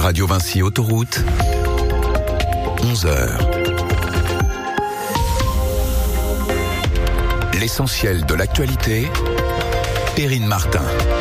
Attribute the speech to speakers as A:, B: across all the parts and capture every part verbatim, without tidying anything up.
A: Radio Vinci Autoroute, onze heures. L'essentiel de l'actualité, Perrine Martin.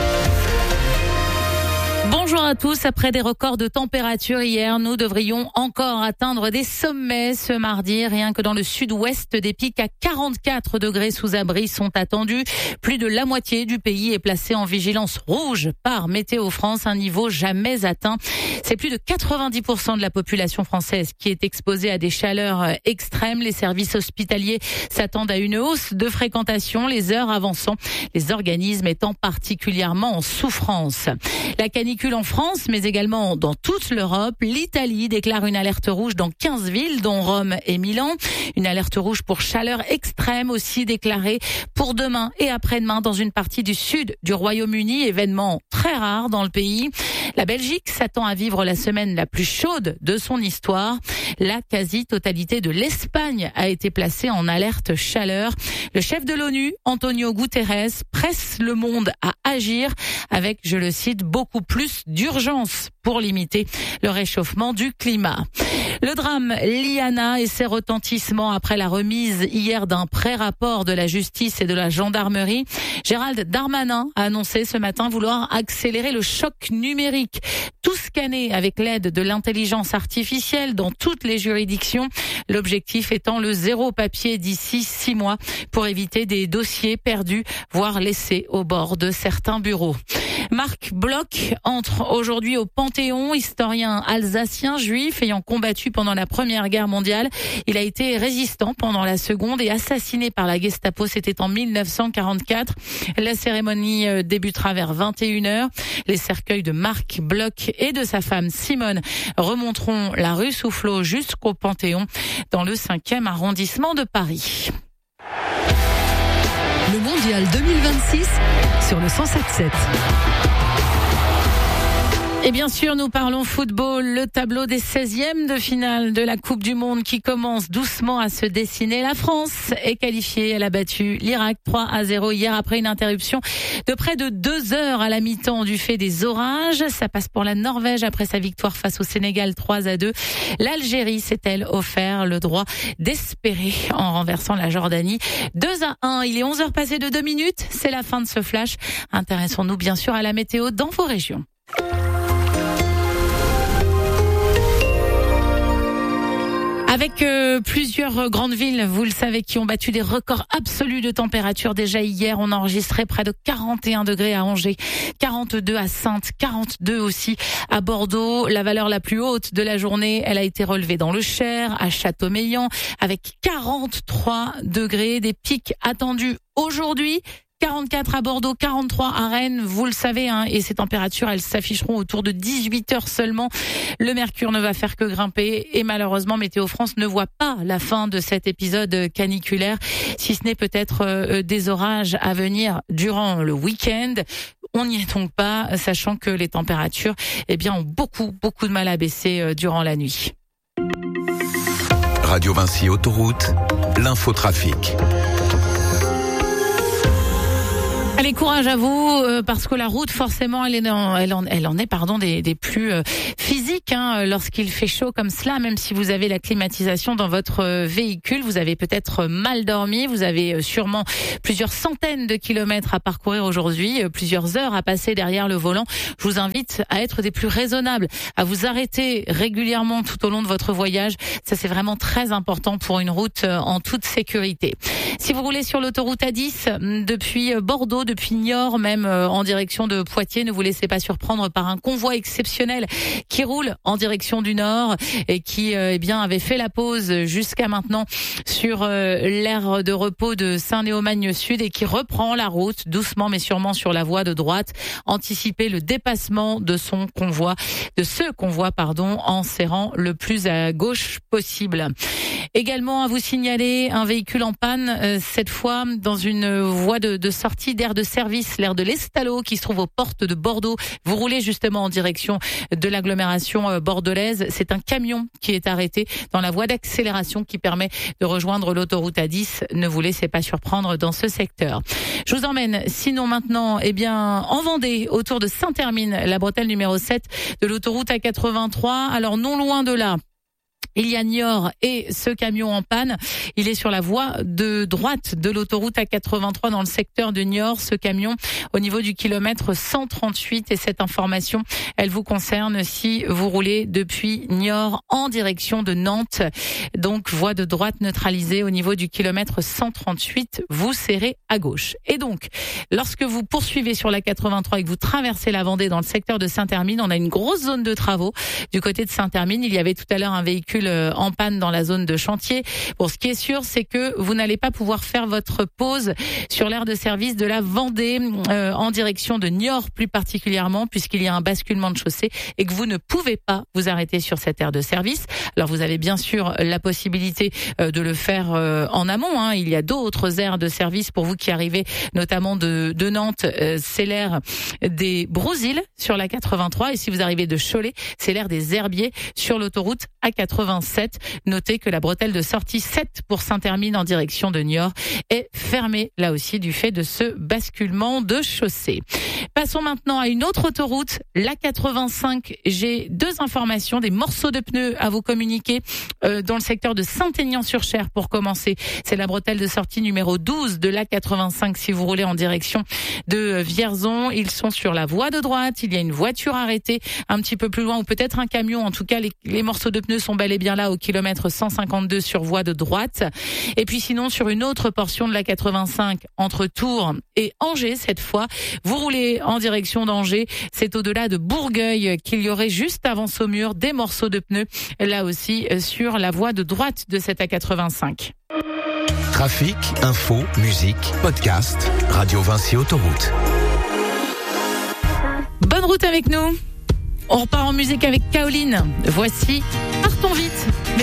B: Bonjour à tous. Après des records de température hier, nous devrions encore atteindre des sommets ce mardi. Rien que dans le sud-ouest, des pics à quarante-quatre degrés sous abri sont attendus. Plus de la moitié du pays est placé en vigilance rouge par Météo France, un niveau jamais atteint. C'est plus de quatre-vingt-dix pour cent de la population française qui est exposée à des chaleurs extrêmes. Les services hospitaliers s'attendent à une hausse de fréquentation, les heures avançant, les organismes étant particulièrement en souffrance. La canicule en France, mais également dans toute l'Europe. L'Italie déclare une alerte rouge dans quinze villes, dont Rome et Milan. Une alerte rouge pour chaleur extrême aussi déclarée pour demain et après-demain dans une partie du sud du Royaume-Uni, événement très rare dans le pays. La Belgique s'attend à vivre la semaine la plus chaude de son histoire. La quasi-totalité de l'Espagne a été placée en alerte chaleur. Le chef de l'ONU, Antonio Guterres, presse le monde à agir avec, je le cite, beaucoup plus d'urgence pour limiter le réchauffement du climat. Le drame Liana et ses retentissements après la remise hier d'un pré-rapport de la justice et de la gendarmerie. Gérald Darmanin a annoncé ce matin vouloir accélérer le choc numérique. Tout scanner avec l'aide de l'intelligence artificielle dans toutes les juridictions. L'objectif étant le zéro papier d'ici six mois pour éviter des dossiers perdus, voire laissés au bord de certains bureaux. Marc Bloch entre aujourd'hui au Panthéon, historien alsacien juif ayant combattu pendant la Première Guerre mondiale. Il a été résistant pendant la Seconde et assassiné par la Gestapo. C'était en mille neuf cent quarante-quatre. La cérémonie débutera vers vingt et une heures. Les cercueils de Marc Bloch et de sa femme Simone remonteront la rue Soufflot jusqu'au Panthéon dans le cinquième arrondissement de Paris.
C: Le Mondial deux mille vingt-six sur le cent sept sept.
B: Et bien sûr, nous parlons football, le tableau des seizièmes de finale de la Coupe du Monde qui commence doucement à se dessiner. La France est qualifiée, elle a battu l'Irak trois à zéro hier après une interruption de près de deux heures à la mi-temps du fait des orages. Ça passe pour la Norvège après sa victoire face au Sénégal trois à deux. L'Algérie s'est-elle offert le droit d'espérer en renversant la Jordanie deux à un. Il est onze heures passées de deux minutes, c'est la fin de ce flash. Intéressons-nous bien sûr à la météo dans vos régions. Avec euh, plusieurs grandes villes, vous le savez, qui ont battu des records absolus de température. Déjà hier, on a enregistré près de quarante et un degrés à Angers, quarante-deux à Saintes, quarante-deux aussi à Bordeaux. La valeur la plus haute de la journée, elle a été relevée dans le Cher, à Châteaumeillan, avec quarante-trois degrés. Des pics attendus aujourd'hui. quarante-quatre à Bordeaux, quarante-trois à Rennes, vous le savez, hein, et ces températures, elles s'afficheront autour de dix-huit heures seulement. Le mercure ne va faire que grimper et malheureusement, Météo France ne voit pas la fin de cet épisode caniculaire, si ce n'est peut-être euh, des orages à venir durant le week-end. On n'y est donc pas, sachant que les températures, eh bien, ont beaucoup, beaucoup de mal à baisser euh, durant la nuit.
A: Radio Vinci Autoroute, l'infotrafic.
B: Allez, courage à vous, euh, parce que la route, forcément, elle, est en, elle, en, elle en est pardon, des, des plus euh, physiques hein, lorsqu'il fait chaud comme cela. Même si vous avez la climatisation dans votre euh, véhicule, vous avez peut-être mal dormi, vous avez euh, sûrement plusieurs centaines de kilomètres à parcourir aujourd'hui, euh, plusieurs heures à passer derrière le volant. Je vous invite à être des plus raisonnables, à vous arrêter régulièrement tout au long de votre voyage. Ça, c'est vraiment très important pour une route euh, en toute sécurité. Si vous roulez sur l'autoroute A dix depuis Bordeaux, depuis Niort, même euh, en direction de Poitiers, ne vous laissez pas surprendre par un convoi exceptionnel qui roule en direction du nord et qui euh, eh bien avait fait la pause jusqu'à maintenant sur euh, l'aire de repos de Saint-Néomagne Sud et qui reprend la route doucement mais sûrement sur la voie de droite. Anticiper le dépassement de son convoi, de ce convoi pardon, en serrant le plus à gauche possible. Également à vous signaler un véhicule en panne, euh, cette fois dans une voie de, de sortie d'aire l'aire de service, l'aire de l'Estalo qui se trouve aux portes de Bordeaux. Vous roulez justement en direction de l'agglomération bordelaise. C'est un camion qui est arrêté dans la voie d'accélération qui permet de rejoindre l'autoroute A dix. Ne vous laissez pas surprendre dans ce secteur. Je vous emmène sinon maintenant eh bien en Vendée, autour de Saint-Hermine, la bretelle numéro sept de l'autoroute A quatre-vingt-trois. Alors non loin de là, il y a Niort et ce camion en panne. Il est sur la voie de droite de l'autoroute A quatre-vingt-trois dans le secteur de Niort. Ce camion au niveau du kilomètre cent trente-huit. Et cette information, elle vous concerne si vous roulez depuis Niort en direction de Nantes. Donc voie de droite neutralisée au niveau du kilomètre cent trente-huit. Vous serrez à gauche. Et donc, lorsque vous poursuivez sur la quatre-vingt-trois et que vous traversez la Vendée dans le secteur de Saint-Hermine, on a une grosse zone de travaux du côté de Saint-Hermine. Il y avait tout à l'heure un véhicule en panne dans la zone de chantier. Bon, ce qui est sûr, c'est que vous n'allez pas pouvoir faire votre pause sur l'aire de service de la Vendée euh, en direction de Niort plus particulièrement, puisqu'il y a un basculement de chaussée et que vous ne pouvez pas vous arrêter sur cette aire de service. Alors vous avez bien sûr la possibilité euh, de le faire euh, en amont. Hein. Il y a d'autres aires de service pour vous qui arrivez notamment de, de Nantes. Euh, c'est l'aire des Brousilles sur la quatre-vingt-trois, et si vous arrivez de Cholet, c'est l'aire des Herbiers sur l'autoroute A quatre-vingt-sept. Notez que la bretelle de sortie sept pour Saint-Hermine en direction de Niort est fermée là aussi du fait de ce basculement de chaussée. Passons maintenant à une autre autoroute, l'A quatre-vingt-cinq. J'ai deux informations, des morceaux de pneus à vous communiquer euh, dans le secteur de Saint-Aignan-sur-Cher pour commencer. C'est la bretelle de sortie numéro douze de l'A quatre-vingt-cinq si vous roulez en direction de Vierzon. Ils sont sur la voie de droite. Il y a une voiture arrêtée un petit peu plus loin ou peut-être un camion. En tout cas, les, les morceaux de pneus sont bel et bien là au kilomètre cent cinquante-deux sur voie de droite. Et puis sinon, sur une autre portion de la quatre-vingt-cinq entre Tours et Angers, cette fois, vous roulez en direction d'Angers. C'est au-delà de Bourgueil qu'il y aurait juste avant Saumur des morceaux de pneus, là aussi sur la voie de droite de cette A quatre-vingt-cinq.
A: Trafic, info, musique, podcast, Radio Vinci Autoroute.
B: Bonne route avec nous. On repart en musique avec Kaoline. Voici Partons vite.